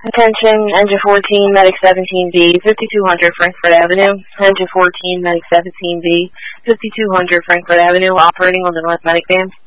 Attention, Engine 14, Medic 17B, 5200 Frankfurt Avenue. Engine 14, Medic 17B, 5200 Frankfurt Avenue, operating on the North Medic Band.